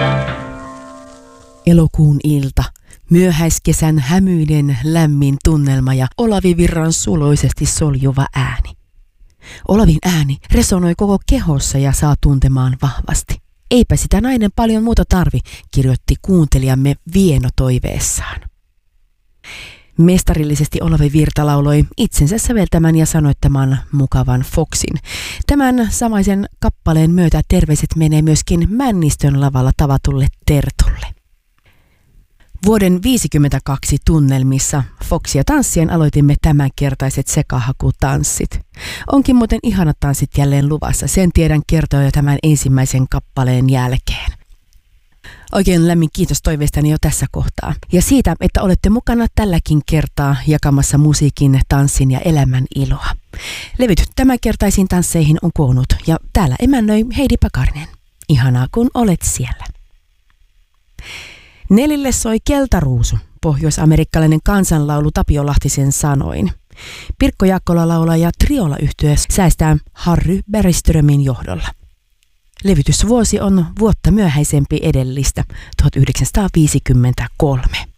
Elokuun ilta, myöhäiskesän hämyinen lämmin tunnelma ja Olavi Virran suloisesti soljuva ääni. Olavin ääni resonoi koko kehossa ja saa tuntemaan vahvasti. Eipä sitä nainen paljon muuta tarvi, kirjoitti kuuntelijamme Vieno toiveessaan. Mestarillisesti Olavi Virta lauloi itsensä säveltämän ja sanoittaman mukavan Foxin. Tämän samaisen kappaleen myötä terveiset menee myöskin Männistön lavalla tavatulle Tertulle. Vuoden 1952 tunnelmissa Foxia tanssien aloitimme tämänkertaiset sekahakutanssit. Onkin muuten ihanat tanssit jälleen luvassa, sen tiedän kertoa jo tämän ensimmäisen kappaleen jälkeen. Oikein lämmin kiitos toiveistani jo tässä kohtaa. Ja siitä, että olette mukana tälläkin kertaa jakamassa musiikin, tanssin ja elämän iloa. Levyt tämänkertaisiin tansseihin on koonnut ja täällä emännöi Heidi Pakarinen. Ihanaa kun olet siellä. Nelille soi Keltaruusu, pohjoisamerikkalainen kansanlaulu Tapio Lahtisen sanoin. Pirkko Jaakkola laulaa ja Triola-yhtye säästää Harry Bergströmin johdolla. Levytysvuosi on vuotta myöhäisempi edellistä, 1953.